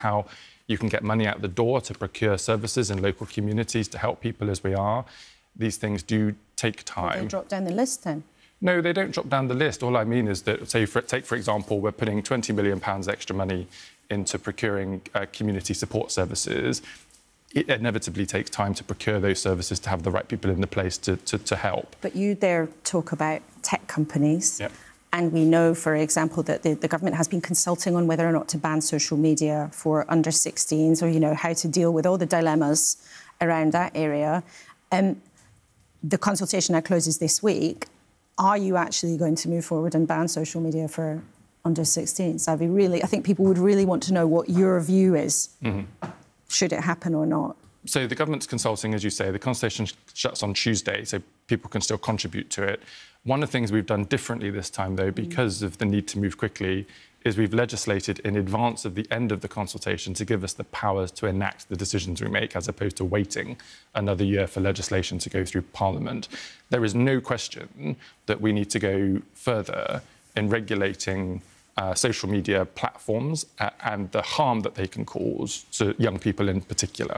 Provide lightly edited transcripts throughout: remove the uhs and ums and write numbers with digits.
how you can get money out the door to procure services in local communities to help people as we are. These things do take time. Will they drop down the list then? No, they don't drop down the list. All I mean is that, take for example, we're putting £20 million extra money into procuring community support services. It inevitably takes time to procure those services, to have the right people in the place to help. But you there talk about tech companies. Yep. And we know, for example, that the government has been consulting on whether or not to ban social media for under 16s, or, you know, how to deal with all the dilemmas around that area. The consultation now closes this week. Are you actually going to move forward and ban social media for under 16s? I think people would really want to know what your view is. Should it happen or not? So the government's consulting, as you say. The consultation shuts on Tuesday, so people can still contribute to it. One of the things we've done differently this time, though, because of the need to move quickly, is we've legislated in advance of the end of the consultation to give us the powers to enact the decisions we make, as opposed to waiting another year for legislation to go through Parliament. There is no question that we need to go further in regulating social media platforms and the harm that they can cause to young people in particular.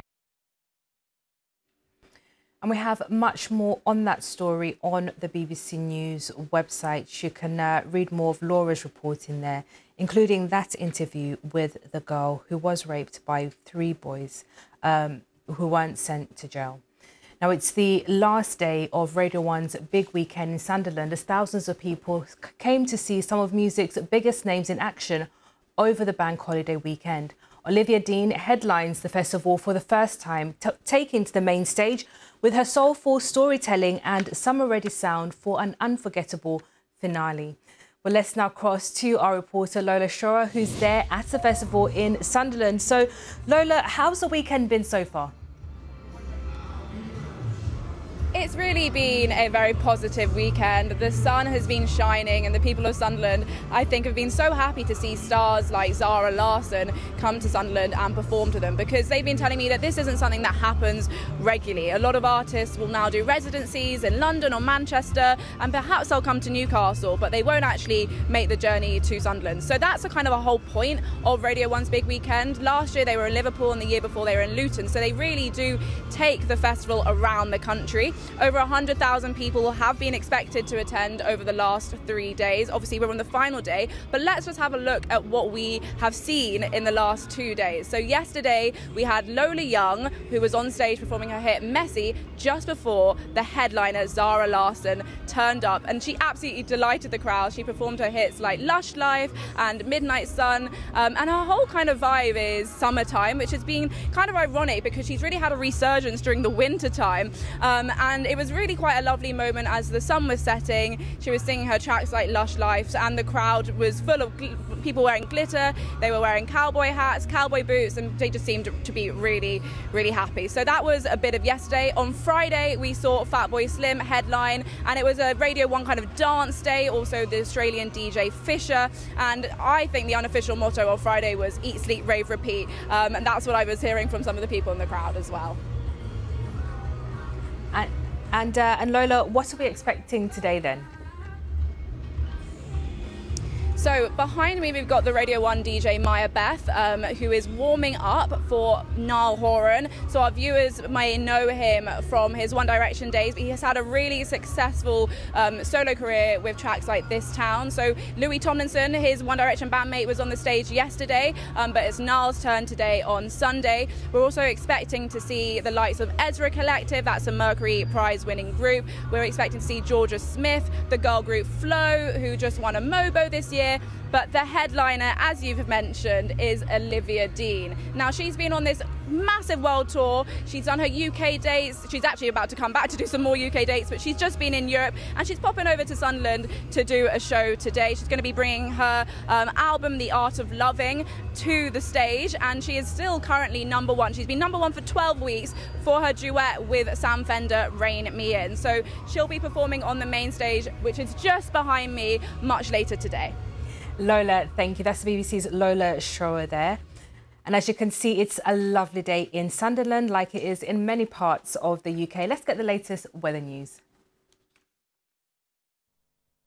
And we have much more on that story on the BBC News website. You can read more of Laura's report in there, including that interview with the girl who was raped by 3 boys who weren't sent to jail. Now, it's the last day of Radio 1's big weekend in Sunderland, as thousands of people came to see some of music's biggest names in action over the bank holiday weekend. Olivia Dean headlines the festival for the first time, taking to the main stage with her soulful storytelling and summer-ready sound for an unforgettable finale. Well, let's now cross to our reporter Lola Shora, who's there at the festival in Sunderland. So, Lola, how's the weekend been so far? It's really been a very positive weekend. The sun has been shining, and the people of Sunderland, I think, have been so happy to see stars like Zara Larsson come to Sunderland and perform to them, because they've been telling me that this isn't something that happens regularly. A lot of artists will now do residencies in London or Manchester, and perhaps they'll come to Newcastle, but they won't actually make the journey to Sunderland. So that's a kind of a whole point of Radio 1's big weekend. Last year they were in Liverpool, and the year before they were in Luton. So they really do take the festival around the country. Over 100,000 people have been expected to attend over the last 3 days. Obviously, we're on the final day, but let's just have a look at what we have seen in the last 2 days. So yesterday, we had Lola Young, who was on stage performing her hit Messy just before the headliner Zara Larsson turned up, and she absolutely delighted the crowd. She performed her hits like Lush Life and Midnight Sun, and her whole kind of vibe is summertime, which has been kind of ironic because she's really had a resurgence during the winter time, and it was really quite a lovely moment as the sun was setting. She was singing her tracks like Lush Life, and the crowd was full of people wearing glitter. They were wearing cowboy hats, cowboy boots, and they just seemed to be really, really happy. So that was a bit of yesterday. On Friday, we saw Fatboy Slim headline, and it was a Radio 1 kind of dance day, also the Australian DJ Fisher. And I think the unofficial motto of Friday was Eat, Sleep, Rave, Repeat. And that's what I was hearing from some of the people in the crowd as well. And Lola, what are we expecting today then? So behind me, we've got the Radio 1 DJ Maya Beth, who is warming up for Niall Horan. So our viewers may know him from his One Direction days, but he has had a really successful solo career with tracks like This Town. So Louis Tomlinson, his One Direction bandmate, was on the stage yesterday, but it's Niall's turn today on Sunday. We're also expecting to see the likes of Ezra Collective, that's a Mercury Prize-winning group. We're expecting to see Georgia Smith, the girl group Flow, who just won a MOBO this year. But the headliner, as you've mentioned, is Olivia Dean. Now, she's been on this massive world tour. She's done her UK dates. She's actually about to come back to do some more UK dates, but she's just been in Europe, and she's popping over to Sunderland to do a show today. She's going to be bringing her album, The Art of Loving, to the stage, and she is still currently #1. She's been #1 for 12 weeks for her duet with Sam Fender, Rein Me In. So she'll be performing on the main stage, which is just behind me, much later today. Lola, thank you. That's the BBC's Lola Shora there. And as you can see, it's a lovely day in Sunderland, like it is in many parts of the UK. Let's get the latest weather news.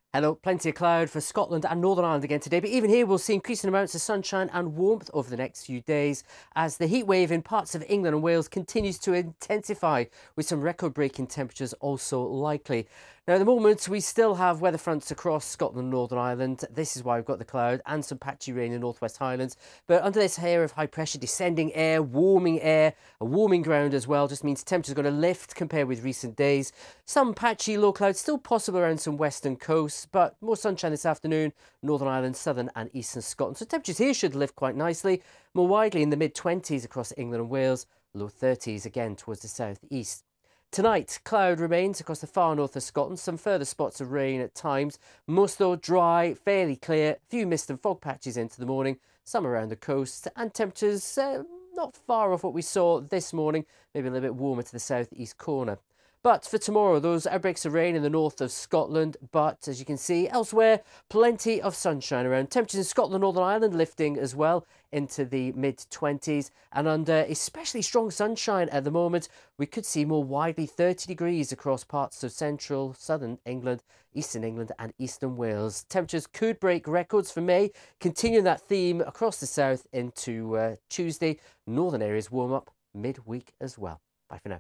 Hello, plenty of cloud for Scotland and Northern Ireland again today, but even here we'll see increasing amounts of sunshine and warmth over the next few days as the heat wave in parts of England and Wales continues to intensify, with some record-breaking temperatures also likely. Now, at the moment, we still have weather fronts across Scotland and Northern Ireland. This is why we've got the cloud and some patchy rain in the North West Highlands. But under this air of high pressure, descending air, a warming ground as well, just means temperatures are going to lift compared with recent days. Some patchy low clouds still possible around some western coasts, but more sunshine this afternoon, Northern Ireland, southern and eastern Scotland. So temperatures here should lift quite nicely, more widely in the mid-20s across England and Wales, low 30s again towards the south-east. Tonight, cloud remains across the far north of Scotland, some further spots of rain at times. Most though dry, fairly clear, few mist and fog patches into the morning, some around the coast, and temperatures not far off what we saw this morning, maybe a little bit warmer to the south-east corner. But for tomorrow, those outbreaks of rain in the north of Scotland, but as you can see elsewhere, plenty of sunshine around. Temperatures in Scotland and Northern Ireland lifting as well into the mid-20s, and under especially strong sunshine at the moment, we could see more widely 30 degrees across parts of central, southern England, eastern England and eastern Wales. Temperatures could break records for May, continuing that theme across the south into Tuesday. Northern areas warm up midweek as well. Bye for now.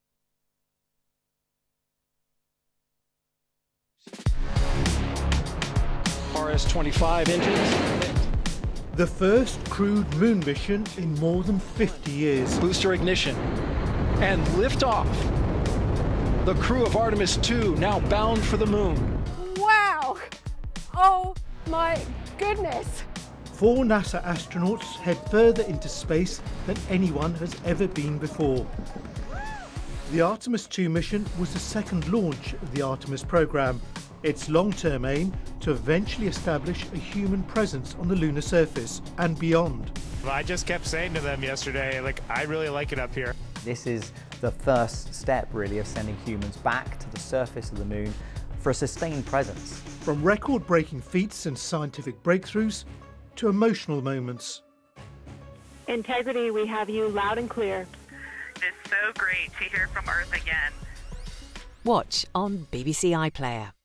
RS-25 engines. The first crewed moon mission in more than 50 years. Booster ignition and liftoff. The crew of Artemis 2 now bound for the moon. Wow! Oh my goodness! 4 NASA astronauts head further into space than anyone has ever been before. The Artemis 2 mission was the second launch of the Artemis program. Its long-term aim to eventually establish a human presence on the lunar surface and beyond. I just kept saying to them yesterday, I really like it up here. This is the first step, really, of sending humans back to the surface of the moon for a sustained presence. From record-breaking feats and scientific breakthroughs to emotional moments. Integrity, we have you loud and clear. It's so great to hear from Earth again. Watch on BBC iPlayer.